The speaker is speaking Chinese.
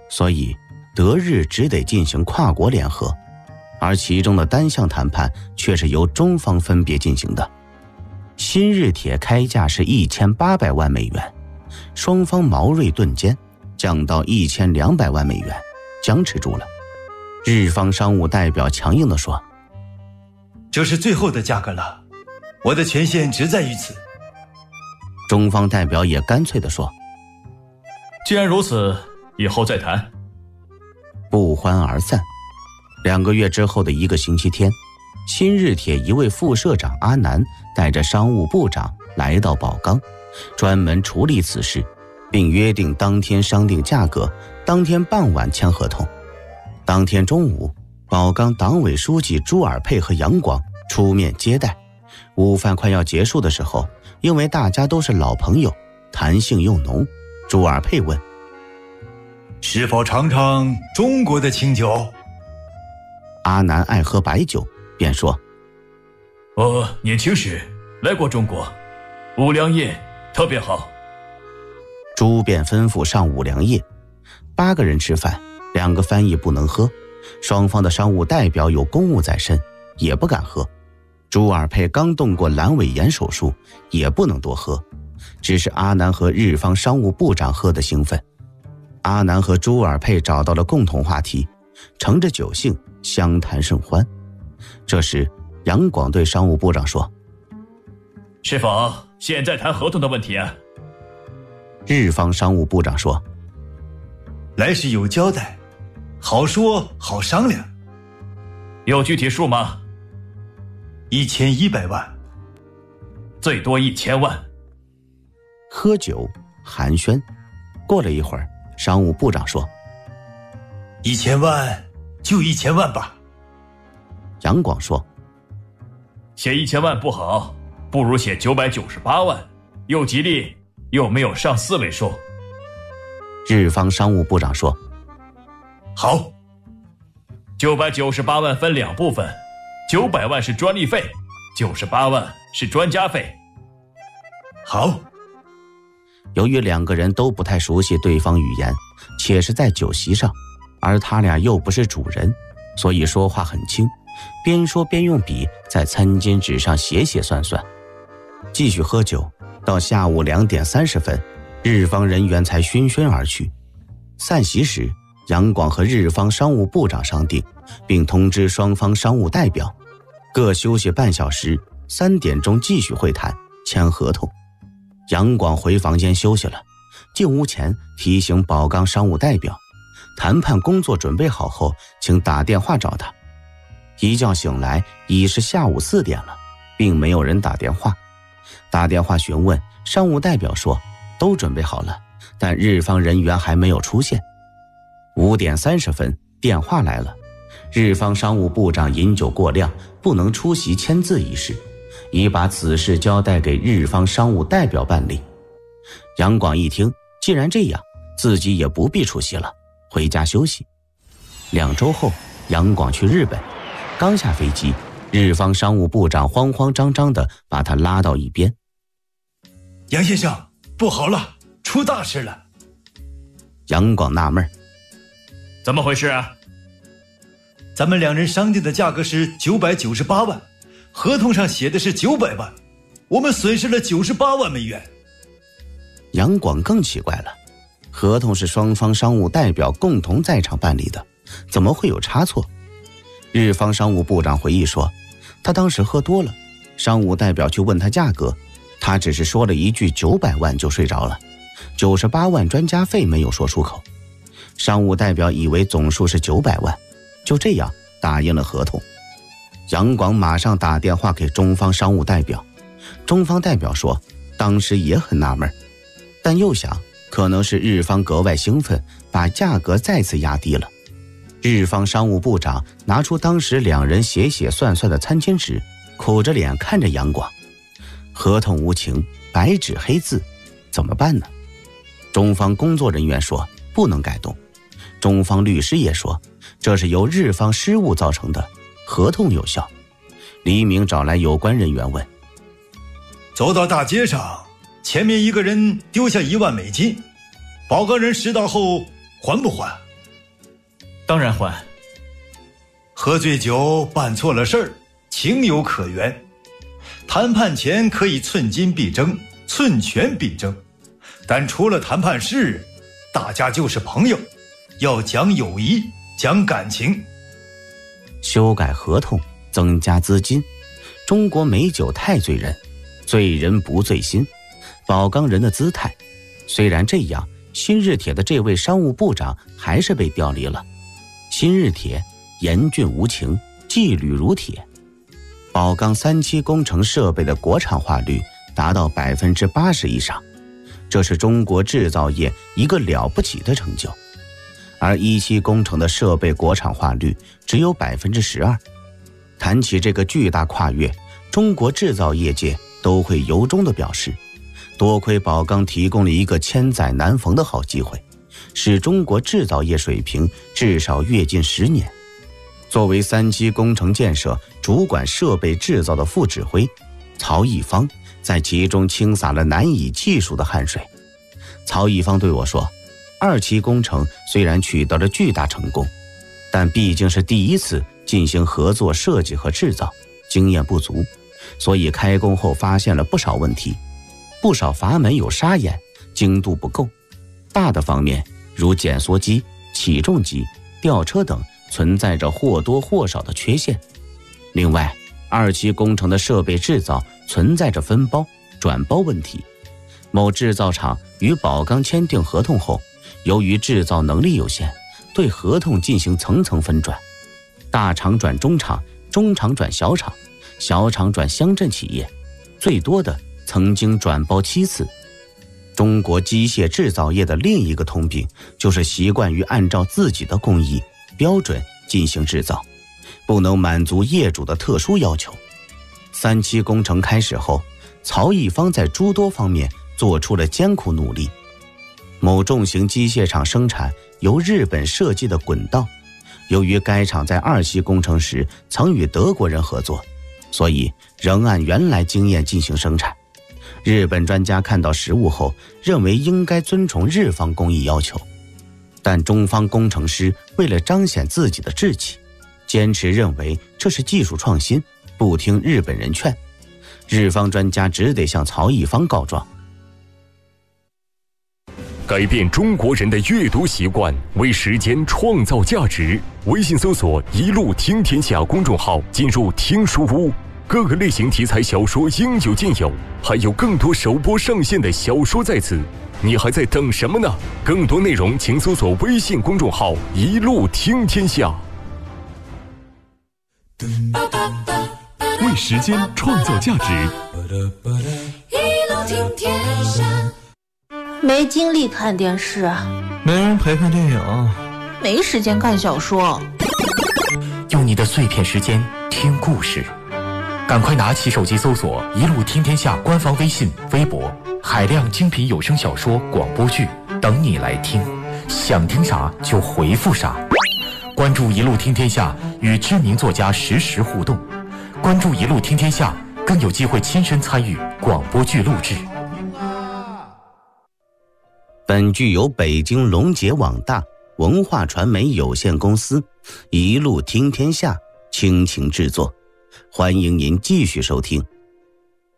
所以德日只得进行跨国联合，而其中的单项谈判却是由中方分别进行的。新日铁开价是1800万美元，双方矛锐顿间，降到1200万美元，僵持住了。日方商务代表强硬地说： 这是最后的价格了，我的权限只在于此。 中方代表也干脆地说： 既然如此，以后再谈。 不欢而散。2个月之后的一个星期天，新日铁一位副社长阿南带着商务部长来到宝钢，专门处理此事，并约定当天商定价格，当天傍晚签合同。当天中午，宝钢党委书记朱尔佩和杨广出面接待。午饭快要结束的时候，因为大家都是老朋友，谈性又浓，朱尔佩问： 是否尝尝中国的清酒？ 阿南爱喝白酒，便说： 我年轻时来过中国，五粮液特别好。 朱便吩咐上五粮液。8个人吃饭，2个翻译不能喝，双方的商务代表有公务在身，也不敢喝。朱尔佩刚动过阑尾炎手术，也不能多喝，只是阿南和日方商务部长喝得兴奋。阿南和朱尔佩找到了共同话题，乘着酒兴，相谈甚欢。这时杨广对商务部长说： 是否现在谈合同的问题啊？ 日方商务部长说： 来时有交代，好说好商量。 有具体数吗 ？1100万。 最多1000万。 喝酒寒暄，过了一会儿，商务部长说 ：1000万就1000万吧。 杨广说： 写1000万不好，不如写998万，又吉利又没有上4位数。 日方商务部长说： 好。 998万分2部分，900万是专利费，98万是专家费。 好。 由于2个人都不太熟悉对方语言，且是在酒席上，而他俩又不是主人，所以说话很轻，边说边用笔在餐巾纸上写算算。继续喝酒，到下午2点30分，日方人员才喧喧而去。散席时，杨广和日方商务部长商定，并通知双方商务代表各休息半小时，3点钟继续会谈签合同。杨广回房间休息了，进屋前提醒宝钢商务代表，谈判工作准备好后，请打电话找他。一觉醒来已是下午4点了，并没有人打电话。打电话询问，商务代表说都准备好了，但日方人员还没有出现。5点30分，电话来了，日方商务部长饮酒过量，不能出席签字仪式，已把此事交代给日方商务代表办理。杨广一听，既然这样，自己也不必出席了，回家休息。2周后，杨广去日本，刚下飞机，日方商务部长慌慌张张地把他拉到一边。 杨先生，不好了，出大事了。 杨广纳闷， 怎么回事啊？ 咱们2人商定的价格是998万，合同上写的是900万，我们损失了98万美元。 杨广更奇怪了，合同是双方商务代表共同在场办理的，怎么会有差错？日方商务部长回忆说，他当时喝多了，商务代表去问他价格，他只是说了一句900万就睡着了，98万专家费没有说出口。商务代表以为总数是900万，就这样答应了合同。杨广马上打电话给中方商务代表，中方代表说当时也很纳闷，但又想可能是日方格外兴奋，把价格再次压低了。日方商务部长拿出当时2人写算算的餐巾纸，苦着脸看着杨广，合同无情，白纸黑字，怎么办呢？中方工作人员说不能改动，中方律师也说这是由日方失误造成的，合同有效。黎明找来有关人员问， 走到大街上，前面一个人丢下1万美金，宝钢人拾到后还不还？ 当然还。 喝醉酒办错了事儿，情有可原。谈判前可以寸金必争，寸权必争，但除了谈判事，大家就是朋友，要讲友谊，讲感情。 修改合同，增加资金。中国美酒太醉人，醉人不醉心。宝钢人的姿态。虽然这样，新日铁的这位商务部长还是被调离了。新日铁严峻无情，纪律如铁。宝钢3期工程设备的国产化率达到80%以上，这是中国制造业一个了不起的成就。而1期工程的设备国产化率只有12%。谈起这个巨大跨越，中国制造业界都会由衷地表示，多亏宝钢提供了一个千载难逢的好机会，使中国制造业水平至少跃进10年。作为3期工程建设主管设备制造的副指挥，曹一方在其中倾洒了难以计数的汗水。曹一方对我说，2期工程虽然取得了巨大成功，但毕竟是第一次进行合作设计和制造，经验不足，所以开工后发现了不少问题，不少阀门有沙眼，精度不够。大的方面如减缩机、起重机、吊车等存在着或多或少的缺陷。另外，2期工程的设备制造存在着分包、转包问题。某制造厂与宝钢签订合同后，由于制造能力有限，对合同进行层层分转，大厂转中厂，中厂转小厂，小厂转乡镇企业，最多的曾经转包7次。中国机械制造业的另一个通病就是习惯于按照自己的工艺标准进行制造，不能满足业主的特殊要求。3期工程开始后，曹一方在诸多方面做出了艰苦努力。某重型机械厂生产由日本设计的滚道，由于该厂在2期工程时曾与德国人合作，所以仍按原来经验进行生产。日本专家看到实物后，认为应该遵从日方工艺要求，但中方工程师为了彰显自己的志气，坚持认为这是技术创新，不听日本人劝。日方专家只得向曹一方告状。 改变中国人的阅读习惯，为时间创造价值。微信搜索“一路听天下”公众号，进入听书屋，各个类型题材小说应有尽有，还有更多首播上线的小说在此，你还在等什么呢？更多内容请搜索微信公众号“一路听天下”。为时间创造价值， 一路听天下。没精力看电视， 没人陪看电影， 没时间看小说， 用你的碎片时间听故事，赶快拿起手机搜索“一路听天下”官方微信、微博，海量精品有声小说、广播剧等你来听，想听啥就回复啥。关注“一路听天下”，与知名作家实时互动。关注“一路听天下”，更有机会亲身参与广播剧录制。 本剧由北京龙杰网大文化传媒有限公司一路听天下倾情制作，欢迎您继续收听。